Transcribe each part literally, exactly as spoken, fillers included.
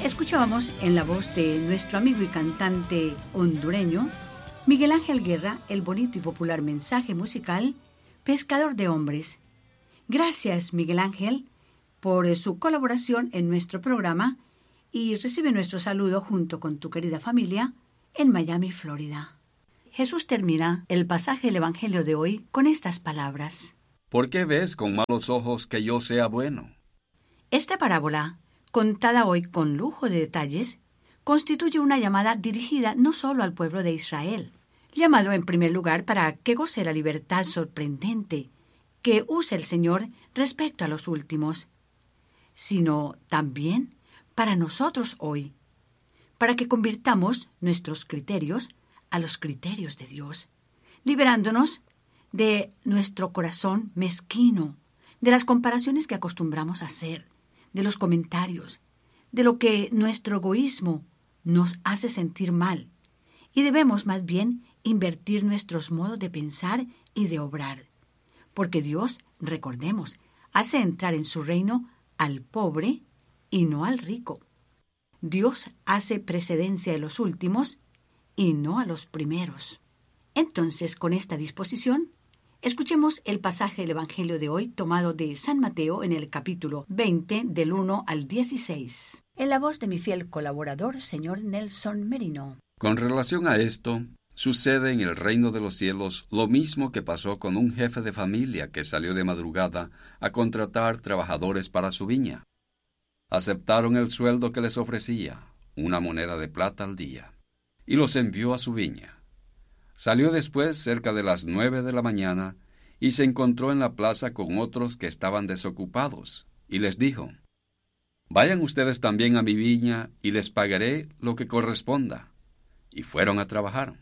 Escuchábamos en la voz de nuestro amigo y cantante hondureño, Miguel Ángel Guerra, el bonito y popular mensaje musical Pescador de Hombres. Gracias, Miguel Ángel, por su colaboración en nuestro programa y recibe nuestro saludo junto con tu querida familia en Miami, Florida. Jesús termina el pasaje del Evangelio de hoy con estas palabras. ¿Por qué ves con malos ojos que yo sea bueno? Esta parábola, contada hoy con lujo de detalles, constituye una llamada dirigida no solo al pueblo de Israel, llamado en primer lugar para que goce la libertad sorprendente que usa el Señor respecto a los últimos, sino también para nosotros hoy, para que convirtamos nuestros criterios a los criterios de Dios, liberándonos de nuestro corazón mezquino, de las comparaciones que acostumbramos a hacer, de los comentarios, de lo que nuestro egoísmo nos hace sentir mal, y debemos más bien invertir nuestros modos de pensar y de obrar, porque Dios, recordemos, hace entrar en su reino al pobre y no al rico. Dios hace precedencia de los últimos y no a los primeros. Entonces, con esta disposición, escuchemos el pasaje del Evangelio de hoy tomado de San Mateo en el capítulo veinte del uno al dieciséis. En la voz de mi fiel colaborador, señor Nelson Merino. Con relación a esto, sucede en el reino de los cielos lo mismo que pasó con un jefe de familia que salió de madrugada a contratar trabajadores para su viña. Aceptaron el sueldo que les ofrecía, una moneda de plata al día, y los envió a su viña. Salió después cerca de las nueve de la mañana y se encontró en la plaza con otros que estaban desocupados, y les dijo: «Vayan ustedes también a mi viña y les pagaré lo que corresponda». Y fueron a trabajar.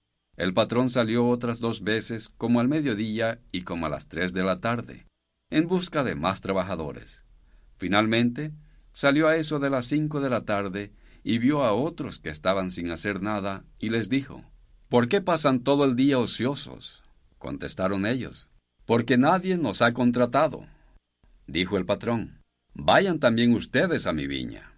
El patrón salió otras dos veces, como al mediodía y como a las tres de la tarde, en busca de más trabajadores. Finalmente, salió a eso de las cinco de la tarde y vio a otros que estaban sin hacer nada, y les dijo: «¿Por qué pasan todo el día ociosos?». Contestaron ellos: «Porque nadie nos ha contratado». Dijo el patrón: «Vayan también ustedes a mi viña».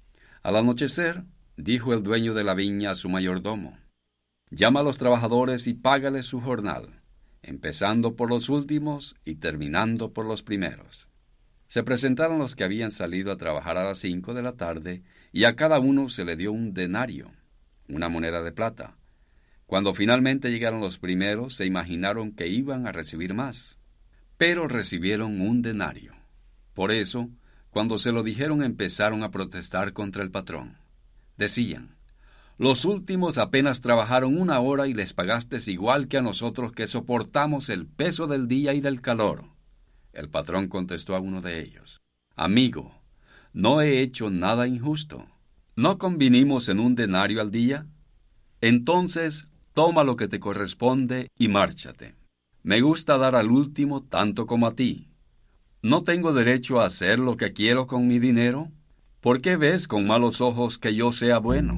Al anochecer, dijo el dueño de la viña a su mayordomo: «Llama a los trabajadores y págales su jornal, empezando por los últimos y terminando por los primeros». Se presentaron los que habían salido a trabajar a las cinco de la tarde, y a cada uno se le dio un denario, una moneda de plata. Cuando finalmente llegaron los primeros, se imaginaron que iban a recibir más, pero recibieron un denario. Por eso, cuando se lo dijeron, empezaron a protestar contra el patrón. Decían: «Los últimos apenas trabajaron una hora y les pagaste igual que a nosotros que soportamos el peso del día y del calor». El patrón contestó a uno de ellos: «Amigo, no he hecho nada injusto. ¿No convinimos en un denario al día? Entonces, toma lo que te corresponde y márchate. Me gusta dar al último tanto como a ti. ¿No tengo derecho a hacer lo que quiero con mi dinero? ¿Por qué ves con malos ojos que yo sea bueno?».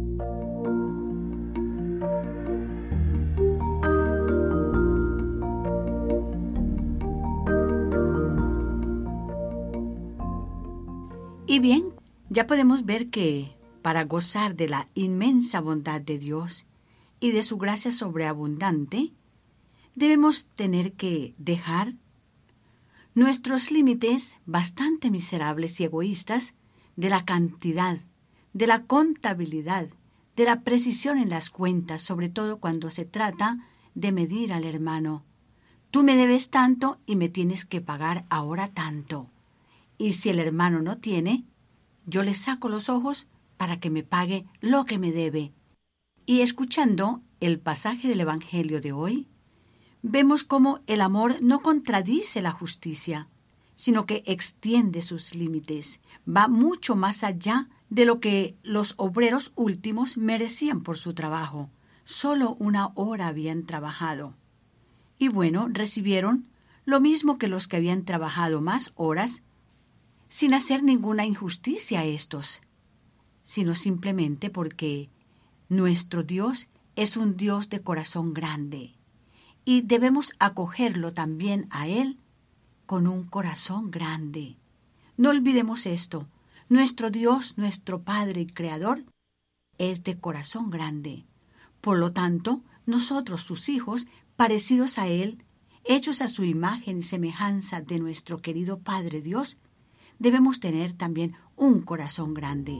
Y bien, ya podemos ver que para gozar de la inmensa bondad de Dios y de su gracia sobreabundante, debemos tener que dejar nuestros límites bastante miserables y egoístas de la cantidad, de la contabilidad, de la precisión en las cuentas, sobre todo cuando se trata de medir al hermano. Tú me debes tanto y me tienes que pagar ahora tanto. Y si el hermano no tiene, yo le saco los ojos para que me pague lo que me debe. Y escuchando el pasaje del Evangelio de hoy, vemos cómo el amor no contradice la justicia, sino que extiende sus límites, va mucho más allá de lo que los obreros últimos merecían por su trabajo. Solo una hora habían trabajado. Y bueno, recibieron lo mismo que los que habían trabajado más horas, sin hacer ninguna injusticia a estos, sino simplemente porque nuestro Dios es un Dios de corazón grande, y debemos acogerlo también a Él con un corazón grande. No olvidemos esto. Nuestro Dios, nuestro Padre y Creador, es de corazón grande. Por lo tanto, nosotros, sus hijos, parecidos a Él, hechos a su imagen y semejanza de nuestro querido Padre Dios, debemos tener también un corazón grande.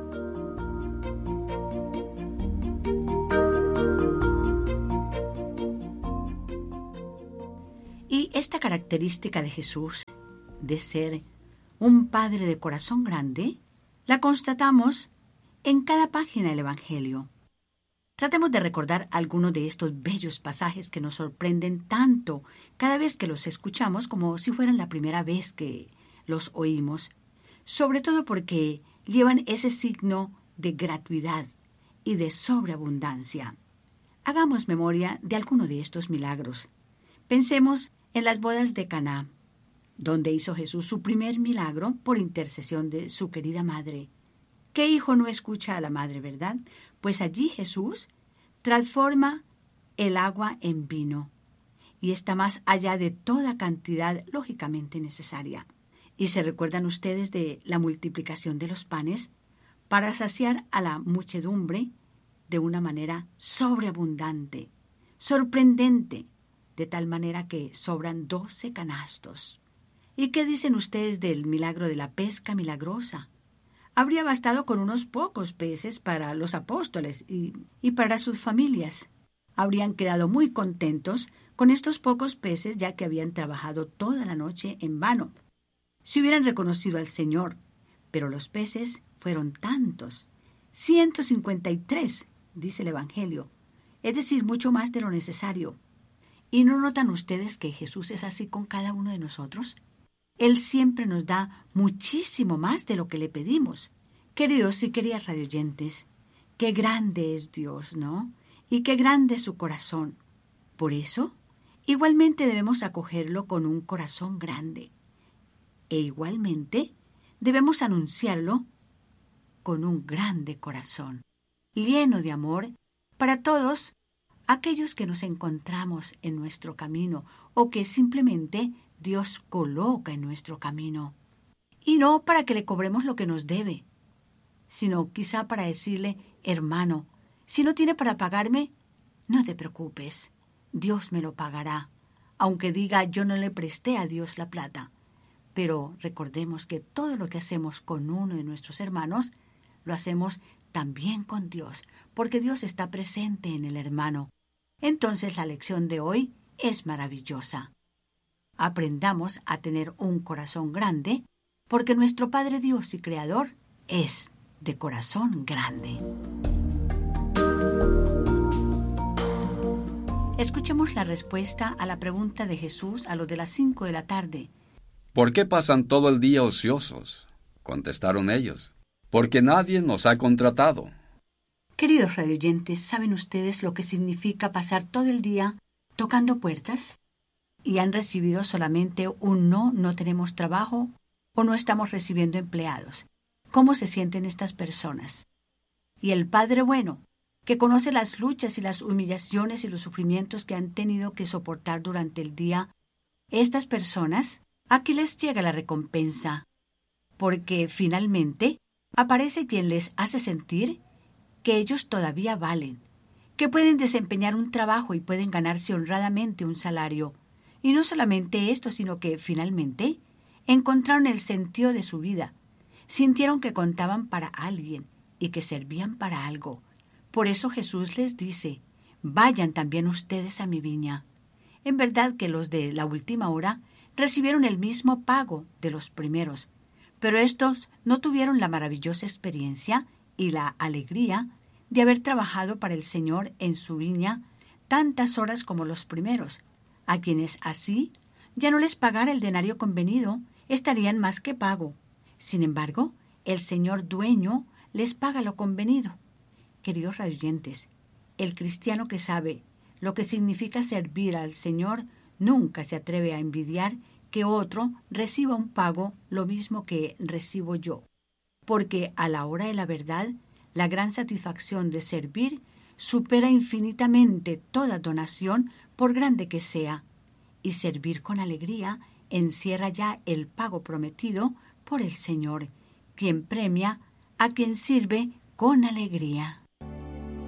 Y esta característica de Jesús, de ser un Padre de corazón grande, la constatamos en cada página del Evangelio. Tratemos de recordar algunos de estos bellos pasajes que nos sorprenden tanto cada vez que los escuchamos como si fueran la primera vez que los oímos, sobre todo porque llevan ese signo de gratuidad y de sobreabundancia. Hagamos memoria de alguno de estos milagros. Pensemos en las bodas de Caná, donde hizo Jesús su primer milagro por intercesión de su querida madre. ¿Qué hijo no escucha a la madre, verdad? Pues allí Jesús transforma el agua en vino y está más allá de toda cantidad lógicamente necesaria. ¿Y se recuerdan ustedes de la multiplicación de los panes para saciar a la muchedumbre de una manera sobreabundante, sorprendente, de tal manera que sobran doce canastos? ¿Y qué dicen ustedes del milagro de la pesca milagrosa? Habría bastado con unos pocos peces para los apóstoles y, y para sus familias. Habrían quedado muy contentos con estos pocos peces, ya que habían trabajado toda la noche en vano. Si hubieran reconocido al Señor, pero los peces fueron tantos, ciento cincuenta y tres, dice el Evangelio, es decir, mucho más de lo necesario. ¿Y no notan ustedes que Jesús es así con cada uno de nosotros? Él siempre nos da muchísimo más de lo que le pedimos. Queridos y queridas radioyentes, qué grande es Dios, ¿no? Y qué grande es su corazón. Por eso, igualmente debemos acogerlo con un corazón grande. E igualmente debemos anunciarlo con un grande corazón, lleno de amor para todos aquellos que nos encontramos en nuestro camino o que simplemente Dios coloca en nuestro camino. Y no para que le cobremos lo que nos debe, sino quizá para decirle, hermano, si no tiene para pagarme, no te preocupes, Dios me lo pagará, aunque diga yo no le presté a Dios la plata. Pero recordemos que todo lo que hacemos con uno de nuestros hermanos, lo hacemos también con Dios, porque Dios está presente en el hermano. Entonces la lección de hoy es maravillosa. Aprendamos a tener un corazón grande, porque nuestro Padre Dios y Creador es de corazón grande. Escuchemos la respuesta a la pregunta de Jesús a los de las cinco de la tarde. ¿Por qué pasan todo el día ociosos? Contestaron ellos. Porque nadie nos ha contratado. Queridos radioyentes, ¿saben ustedes lo que significa pasar todo el día tocando puertas? ¿Y han recibido solamente un no, no tenemos trabajo o no estamos recibiendo empleados? ¿Cómo se sienten estas personas? Y el Padre bueno, que conoce las luchas y las humillaciones y los sufrimientos que han tenido que soportar durante el día, estas personas, aquí les llega la recompensa, porque finalmente aparece quien les hace sentir que ellos todavía valen, que pueden desempeñar un trabajo y pueden ganarse honradamente un salario. Y no solamente esto, sino que finalmente encontraron el sentido de su vida, sintieron que contaban para alguien y que servían para algo. Por eso Jesús les dice, vayan también ustedes a mi viña. En verdad que los de la última hora recibieron el mismo pago de los primeros, pero estos no tuvieron la maravillosa experiencia y la alegría de haber trabajado para el Señor en su viña tantas horas como los primeros, a quienes así ya no les pagara el denario convenido, estarían más que pago. Sin embargo, el Señor dueño les paga lo convenido. Queridos radioyentes, el cristiano que sabe lo que significa servir al Señor nunca se atreve a envidiar que otro reciba un pago lo mismo que recibo yo, porque a la hora de la verdad, la gran satisfacción de servir supera infinitamente toda donación, por grande que sea, y servir con alegría encierra ya el pago prometido por el Señor, quien premia a quien sirve con alegría.